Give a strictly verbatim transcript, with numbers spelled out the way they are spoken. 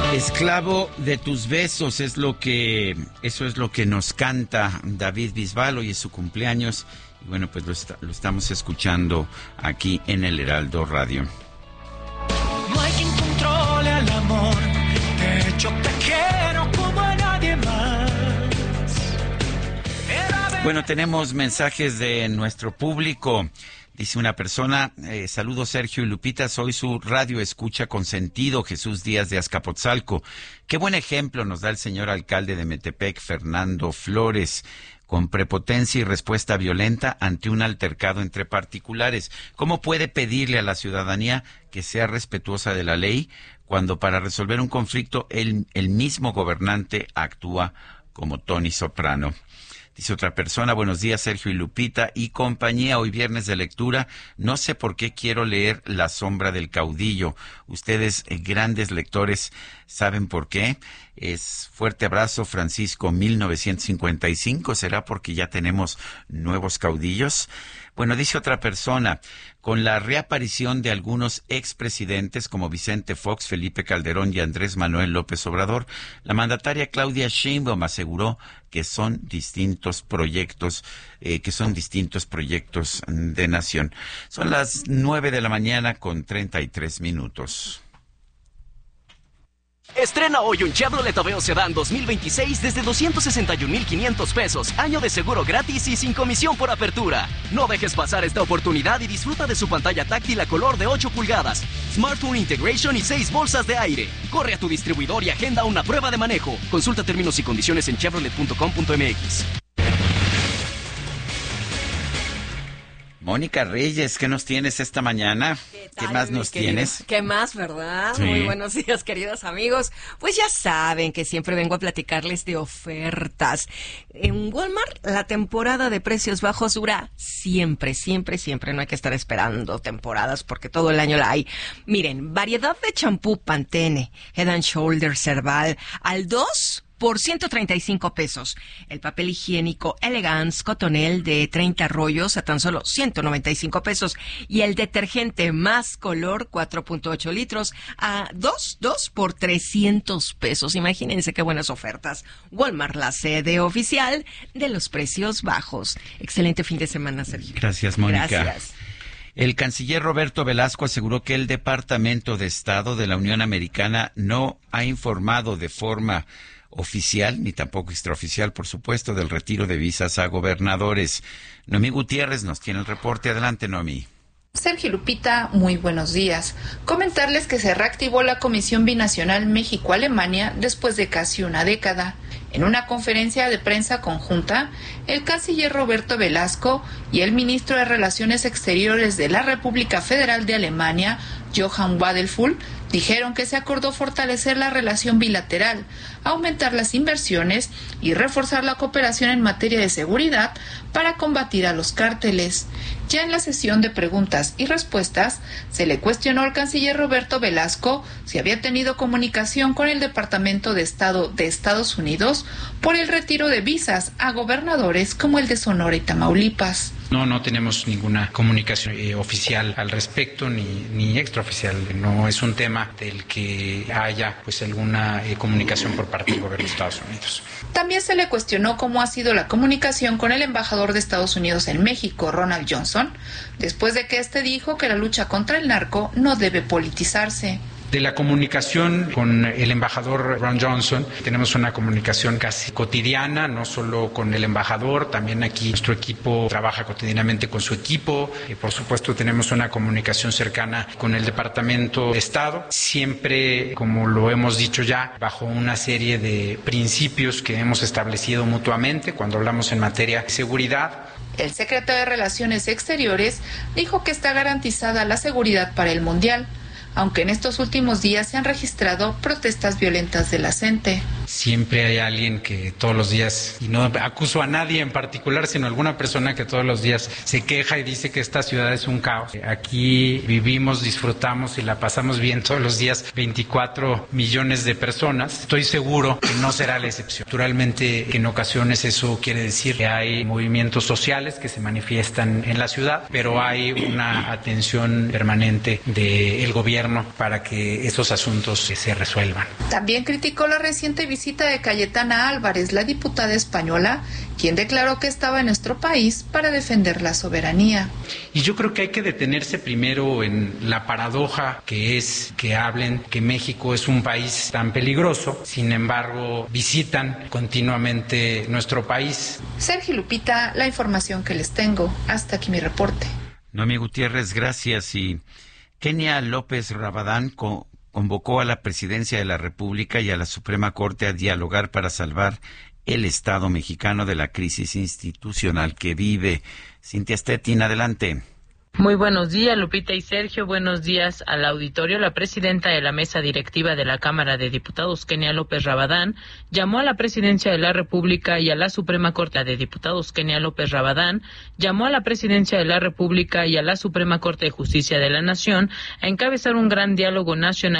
Esclavo de tus besos es lo que, eso es lo que nos canta David Bisbal. Hoy es su cumpleaños y bueno, pues lo, está, lo estamos escuchando aquí en el Heraldo Radio. No hay quien controle al amor, de hecho te quiero como a nadie más. Bueno, tenemos mensajes de nuestro público. Dice una persona, eh, saludos Sergio y Lupita, soy su radio escucha consentido, Jesús Díaz de Azcapotzalco. Qué buen ejemplo nos da el señor alcalde de Metepec, Fernando Flores, con prepotencia y respuesta violenta ante un altercado entre particulares. ¿Cómo puede pedirle a la ciudadanía que sea respetuosa de la ley cuando para resolver un conflicto el, el mismo gobernante actúa como Tony Soprano? Dice otra persona, buenos días Sergio y Lupita y compañía, hoy viernes de lectura, no sé por qué quiero leer La sombra del caudillo. Ustedes, eh, grandes lectores, ¿saben por qué? Es fuerte abrazo, Francisco, mil novecientos cincuenta y cinco, ¿será porque ya tenemos nuevos caudillos? Bueno, dice otra persona, con la reaparición de algunos expresidentes como Vicente Fox, Felipe Calderón y Andrés Manuel López Obrador, la mandataria Claudia Sheinbaum aseguró que son distintos proyectos, eh, que son distintos proyectos de nación. Son las nueve de la mañana con treinta y tres minutos. Estrena hoy un Chevrolet Aveo Sedán dos mil veintiséis desde doscientos sesenta y un mil quinientos pesos, año de seguro gratis y sin comisión por apertura. No dejes pasar esta oportunidad y disfruta de su pantalla táctil a color de ocho pulgadas, Smartphone Integration y seis bolsas de aire. Corre a tu distribuidor y agenda una prueba de manejo. Consulta términos y condiciones en chevrolet punto com punto m x. Mónica Reyes, ¿qué nos tienes esta mañana? ¿Qué, ¿Qué más nos querido? tienes? ¿Qué más, verdad? Sí. Muy buenos días, queridos amigos. Pues ya saben que siempre vengo a platicarles de ofertas. En Walmart, la temporada de precios bajos dura siempre, siempre, siempre. No hay que estar esperando temporadas porque todo el año la hay. Miren, variedad de champú Pantene, Head and Shoulders Cerval, al dos por ciento treinta y cinco pesos. El papel higiénico Elegance Cotonel de treinta rollos a tan solo ciento noventa y cinco pesos. Y el detergente Más Color cuatro punto ocho litros a dos, dos por trescientos pesos. Imagínense qué buenas ofertas. Walmart, la sede oficial de los precios bajos. Excelente fin de semana, Sergio. Gracias, Mónica. Gracias. El canciller Roberto Velasco aseguró que el Departamento de Estado de la Unión Americana no ha informado de forma oficial, ni tampoco extraoficial, por supuesto, del retiro de visas a gobernadores. Noemí Gutiérrez nos tiene el reporte. Adelante, Noemí. Sergio Lupita, muy buenos días. Comentarles que se reactivó la Comisión Binacional México-Alemania después de casi una década. En una conferencia de prensa conjunta, el canciller Roberto Velasco y el ministro de Relaciones Exteriores de la República Federal de Alemania, Johann Wadelful, dijeron que se acordó fortalecer la relación bilateral, aumentar las inversiones y reforzar la cooperación en materia de seguridad para combatir a los cárteles. Ya en la sesión de preguntas y respuestas, se le cuestionó al canciller Roberto Velasco si había tenido comunicación con el Departamento de Estado de Estados Unidos por el retiro de visas a gobernadores como el de Sonora y Tamaulipas. No, no tenemos ninguna comunicación eh, oficial al respecto, ni, ni extraoficial. No es un tema del que haya pues alguna eh, comunicación por parte del gobierno de Estados Unidos. También se le cuestionó cómo ha sido la comunicación con el embajador de Estados Unidos en México, Ronald Johnson, después de que este dijo que la lucha contra el narco no debe politizarse. De la comunicación con el embajador Ron Johnson, tenemos una comunicación casi cotidiana, no solo con el embajador, también aquí nuestro equipo trabaja cotidianamente con su equipo. Eh, por supuesto, tenemos una comunicación cercana con el Departamento de Estado, siempre, como lo hemos dicho ya, bajo una serie de principios que hemos establecido mutuamente cuando hablamos en materia de seguridad. El secretario de Relaciones Exteriores dijo que está garantizada la seguridad para el Mundial, aunque en estos últimos días se han registrado protestas violentas de la gente. siempre hay alguien que todos los días, y no acuso a nadie en particular, sino a alguna persona que todos los días se queja y dice que esta ciudad es un caos. Aquí vivimos, disfrutamos y la pasamos bien todos los días veinticuatro millones de personas. Estoy seguro que no será la excepción. Naturalmente, en ocasiones eso quiere decir que hay movimientos sociales que se manifiestan en la ciudad, pero hay una atención permanente del gobierno para que esos asuntos se resuelvan. También criticó la reciente visita de Cayetana Álvarez, la diputada española, quien declaró que estaba en nuestro país para defender la soberanía. Y yo creo que hay que detenerse primero en la paradoja que es que hablen que México es un país tan peligroso, sin embargo visitan continuamente nuestro país. Sergio Lupita, la información que les tengo. Hasta aquí mi reporte. Noemí Gutiérrez, gracias. Y Kenia López Rabadán co- convocó a la Presidencia de la República y a la Suprema Corte a dialogar para salvar el Estado mexicano de la crisis institucional que vive. Cintia Stettin, adelante. Muy buenos días, Lupita y Sergio. Buenos días al auditorio. La presidenta de la mesa directiva de la Cámara de Diputados, Kenia López Rabadán, llamó a la Presidencia de la República y a la Suprema Corte de Diputados, Kenia López Rabadán, llamó a la Presidencia de la República y a la Suprema Corte de Justicia de la Nación a encabezar un gran diálogo nacional